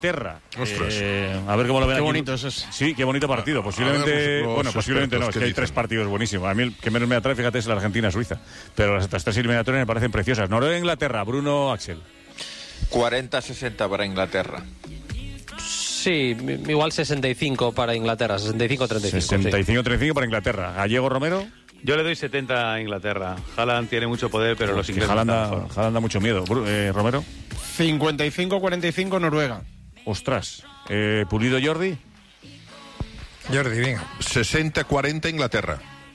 Inglaterra. A ver cómo lo ven. Qué aquí. bonito eso es. Sí, qué bonito partido. Posiblemente, posiblemente no, es que hay 3 partidos buenísimos. A mí el que menos me atrae, fíjate, es la Argentina-Suiza. Pero las otras 3 eliminatorias me parecen preciosas. Noruega-Inglaterra, Bruno, Axel. 40-60 para Inglaterra. Sí, igual 65 para Inglaterra, 65-35. 65-35 para Inglaterra. Gallego, Romero. Yo le doy 70 a Inglaterra. Haaland tiene mucho poder, pero los ingleses Haaland están da mucho miedo. Romero. 55-45 Noruega. Ostras. Pulido, Jordi. Jordi, venga. 60-40 Inglaterra.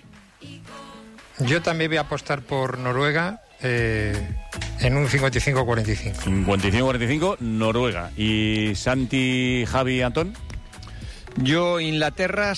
Yo también voy a apostar por Noruega en un 55-45. 55-45 Noruega. ¿Y Santi, Javi, Antón? Yo Inglaterra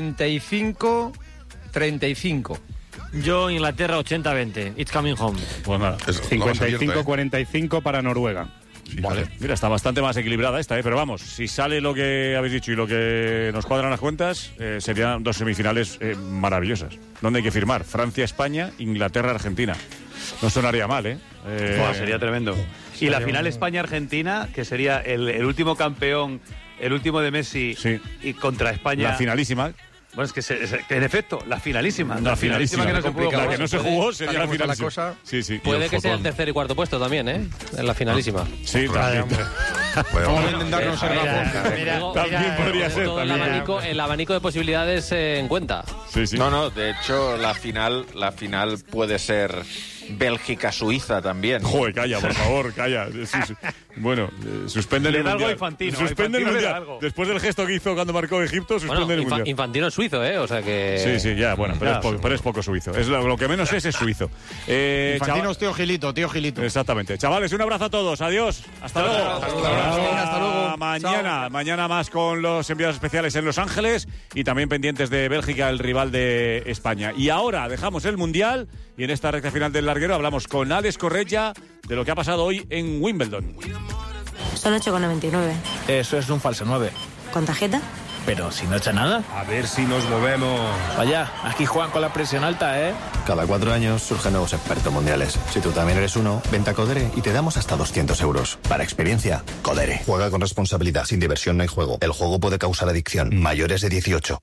65-35. Yo Inglaterra 80-20. It's coming home. Pues nada. 55-45 para Noruega. Sí, vale. Mira, está bastante más equilibrada esta, pero vamos, si sale lo que habéis dicho y lo que nos cuadran las cuentas, serían 2 semifinales maravillosas. ¿Dónde hay que firmar? Francia-España, Inglaterra-Argentina. No sonaría mal, ¿eh? sería tremendo. Y la final España-Argentina, que sería el último campeón, el último de Messi, sí, y contra España. La finalísima. Bueno, es que en efecto, la finalísima. La finalísima que no se pudo la jugar. que no se jugó sería la finalísima. Sí, sí. Puede que sea el tercer y cuarto puesto también, ¿eh? En la finalísima. Sí, también. Vamos a intentar no ser la También podría ser. Todo el abanico de posibilidades en cuenta. Sí, sí. No, de hecho, la final puede ser Bélgica-Suiza también. Joder, calla, por favor, calla. Bueno, suspende el Mundial. Suspende el Mundial. Después del gesto que hizo cuando marcó Egipto, suspende el Mundial. Infantino es suizo, ¿eh? O sea que... Sí, ya, bueno, pero es poco suizo. Lo que menos es suizo. Infantino es tío Gilito. Exactamente. Chavales, un abrazo a todos. Adiós. Hasta luego. Hasta luego. Mañana más con los enviados especiales en Los Ángeles y también pendientes de Bélgica, el rival de España. Y ahora dejamos el Mundial y en esta recta final del larguero hablamos con Alex Correia de lo que ha pasado hoy en Wimbledon. Son 8,99. Eso es un falso 9. ¿Con tarjeta? Pero si no echa nada. A ver si nos movemos. Vaya, aquí juegan con la presión alta, ¿eh? Cada 4 años surgen nuevos expertos mundiales. Si tú también eres uno, vente a Codere y te damos hasta 200 euros. Para experiencia, Codere. Juega con responsabilidad. Sin diversión no hay juego. El juego puede causar adicción. Mayores de 18.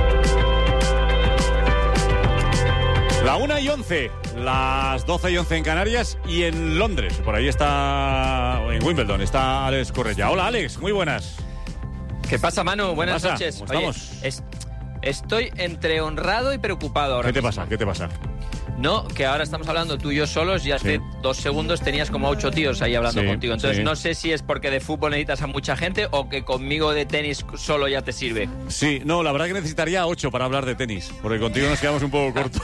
La 1:11, las 12:11 en Canarias y en Londres. Por ahí está, en Wimbledon, está Alex Correia. Hola, Alex, muy buenas. ¿Qué pasa, Manu? Buenas noches. ¿Cómo estamos? Oye, estoy entre honrado y preocupado ahora. ¿Qué te pasa? No, que ahora estamos hablando tú y yo solos y hace 2 segundos tenías como 8 tíos ahí hablando contigo. Entonces no sé si es porque de fútbol necesitas a mucha gente o que conmigo de tenis solo ya te sirve. Sí, no, la verdad que necesitaría 8 para hablar de tenis, porque contigo nos quedamos un poco cortos.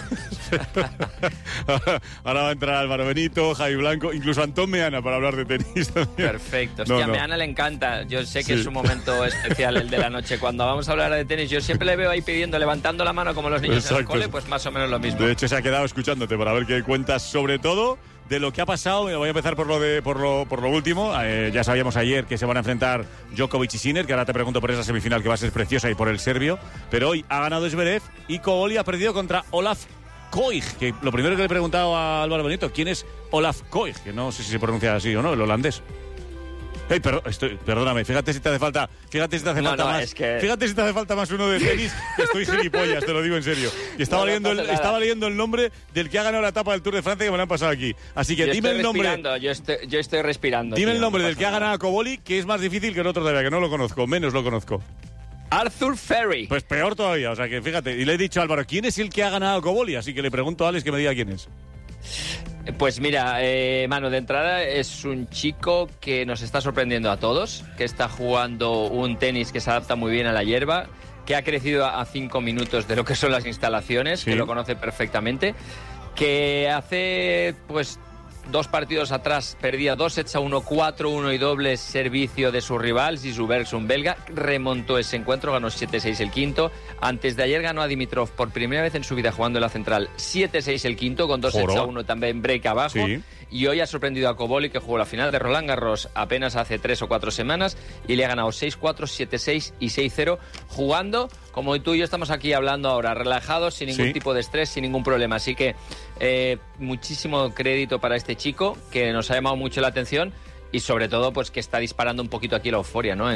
Ahora va a entrar Álvaro Benito, Javi Blanco, incluso Antón Meana para hablar de tenis también. Perfecto. Hostia, a Meana le encanta. Yo sé que es un momento especial el de la noche. Cuando vamos a hablar de tenis, yo siempre le veo ahí pidiendo, levantando la mano como los niños en el cole, pues más o menos lo mismo. De hecho, se ha quedado escuchándote para ver qué cuentas, sobre todo de lo que ha pasado. Voy a empezar por lo último. Ya sabíamos ayer que se van a enfrentar Djokovic y Sinner, que ahora te pregunto por esa semifinal que va a ser preciosa y por el serbio. Pero hoy ha ganado Zverev y Koboli ha perdido contra Olaf Koig, que lo primero que le he preguntado a Álvaro Benito, ¿quién es Olaf Koig? Que no sé si se pronuncia así o no, el holandés. Perdóname, fíjate si te hace falta más uno de tenis, que estoy gilipollas, te lo digo en serio. Y estaba leyendo el nombre del que ha ganado la etapa del Tour de Francia que me lo han pasado aquí. Así que dime el nombre. Yo estoy respirando. Dime el nombre del que ha ganado a Koboli, que es más difícil que el otro todavía, que no lo conozco, menos lo conozco. Arthur Ferry. Pues peor todavía, o sea que fíjate. Y le he dicho a Álvaro, ¿quién es el que ha ganado a Koboli? Así que le pregunto a Alex que me diga quién es. Pues mira, Manu, de entrada es un chico que nos está sorprendiendo a todos, que está jugando un tenis que se adapta muy bien a la hierba, que ha crecido a 5 minutos de lo que son las instalaciones, que lo conoce perfectamente, que hace pues 2 partidos atrás perdía 2-1, 4-1 y doble servicio de su rival, Zizou un belga, remontó ese encuentro, ganó 7-6 el quinto. Antes de ayer ganó a Dimitrov por primera vez en su vida jugando en la central, 7-6 el quinto, con 2-1 también break abajo. Sí. Y hoy ha sorprendido a Koboli, que jugó la final de Roland Garros apenas hace 3 o 4 semanas y le ha ganado 6-4, 7-6 y 6-0, jugando como tú y yo estamos aquí hablando ahora, relajados, sin ningún tipo de estrés, sin ningún problema. Así que muchísimo crédito para este chico, que nos ha llamado mucho la atención. y sobre todo pues que está disparando un poquito aquí la euforia, ¿no?